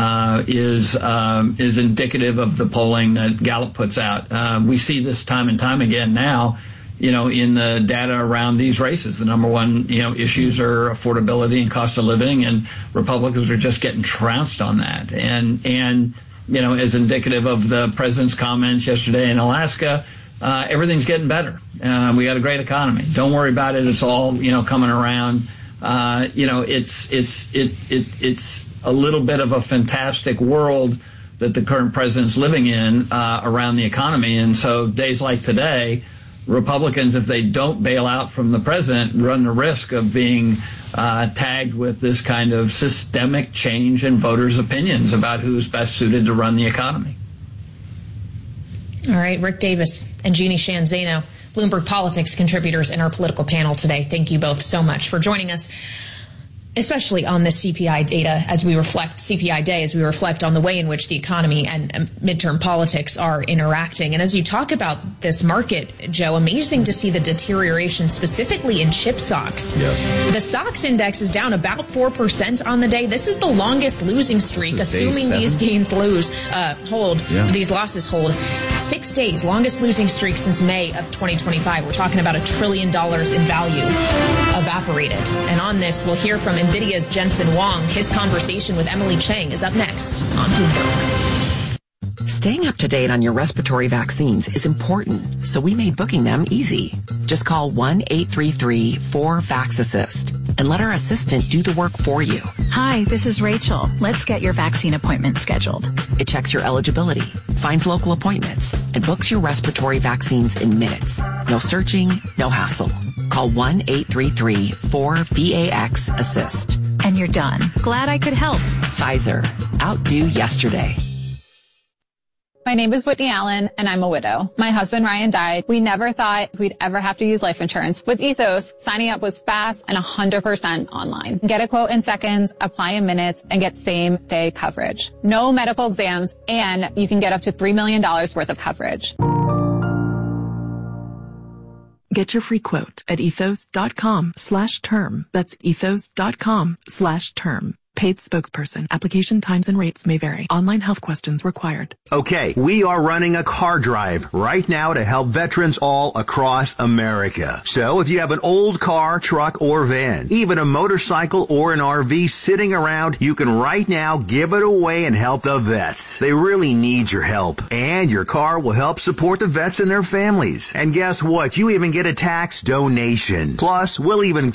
S17: is indicative of the polling that Gallup puts out. We see this time and time again now, in the data around these races. The number one, issues are affordability and cost of living, and Republicans are just getting trounced on that. And as indicative of the president's comments yesterday in Alaska, everything's getting better. We got a great economy. Don't worry about it. It's all, coming around. It's a little bit of a fantastic world that the current president's living in around the economy. And so days like today, Republicans, if they don't bail out from the president, run the risk of being tagged with this kind of systemic change in voters' opinions about who's best suited to run the economy.
S22: All right, Rick Davis and Jeannie Sheehan Zaino, Bloomberg Politics contributors in our political panel today. Thank you both so much for joining us, especially on this CPI data CPI day, as we reflect on the way in which the economy and midterm politics are interacting. And as you talk about this market, Joe, amazing to see the deterioration specifically in chip stocks. Yep. The stocks index is down about 4% on the day. This is the longest losing streak, assuming these gains these losses hold. 6 days, longest losing streak since May of 2025. We're talking about $1 trillion in value evaporated. And on this, we'll hear from NVIDIA's Jensen Huang. His conversation with Emily Chang is up next on Bloomberg.
S4: Staying up to date on your respiratory vaccines is important, so we made booking them easy. Just call 1-833-4-VAX-ASSIST. and let our assistant do the work for you.
S5: Hi, this is Rachel. Let's get your vaccine appointment scheduled.
S4: It checks your eligibility, finds local appointments, and books your respiratory vaccines in minutes. No searching, no hassle. Call 1-833-4VAX-ASSIST.
S5: And you're done. Glad I could help.
S4: Pfizer. Outdo yesterday.
S6: My name is Whitney Allen, and I'm a widow. My husband, Ryan, died. We never thought we'd ever have to use life insurance. With Ethos, signing up was fast and 100% online. Get a quote in seconds, apply in minutes, and get same-day coverage. No medical exams, and you can get up to $3 million worth of coverage.
S16: Get your free quote at ethos.com/term. That's ethos.com/term. Paid spokesperson. Application times and rates may vary. Online health questions required.
S7: Okay, we are running a car drive right now to help veterans all across America. So if you have an old car, truck, or van, even a motorcycle or an RV sitting around, you can right now give it away and help the vets. They really need your help. And your car will help support the vets and their families. And guess what? You even get a tax donation. Plus, we'll even